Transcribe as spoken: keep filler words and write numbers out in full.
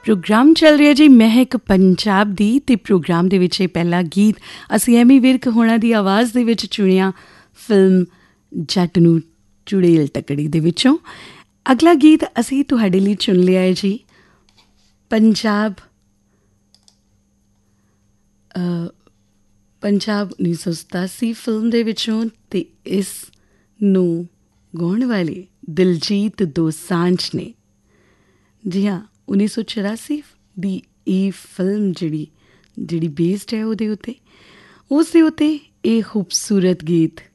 Programme ਚੱਲ ਰਿਹਾ ਜੀ ਮਹਿਕ ਪੰਜਾਬ ਦੀ, ਅਤੇ ਪ੍ਰੋਗਰਾਮ ਦੇ ਵਿੱਚ ਇਹ ਪਹਿਲਾ ਗੀਤ ਅਸੀਂ ਐਮੀ ਵਿਰਕ ਹੋਣਾ ਦੀ ਆਵਾਜ਼ ਦੇ ਵਿੱਚ ਚੁਣਿਆ ਫਿਲਮ ਜੱਟ ਨੂੰ ਚੁੜੇਲ ਤਕੜੀ ਦੇ ਵਿੱਚੋਂ। ਅਗਲਾ ਗੀਤ ਅਸੀਂ ਤੁਹਾਡੇ ਲਈ ਚੁਣ ਲਿਆ ਹੈ ਜੀ ਪੰਜਾਬ ਪੰਜਾਬ ਉੱਨੀ ਸੌ ਸਤਾਸੀ ਫਿਲਮ ਦੇ ਵਿੱਚੋਂ, ਅਤੇ ਇਸ ਨੂੰ ਗਾਉਣ ਵਾਲੇ ਦਿਲਜੀਤ ਦੋਸਾਂਝ ਨੇ। ਜੀ ਹਾਂ, ਉੱਨੀ ਸੌ ਚੁਰਾਸੀ ਦੀ ਇਹ ਫਿਲਮ ਜਿਹੜੀ ਜਿਹੜੀ ਬੇਸਡ ਹੈ ਉਹਦੇ ਉੱਤੇ ਉਸ ਦੇ ਉੱਤੇ ਇਹ ਖੂਬਸੂਰਤ ਗੀਤ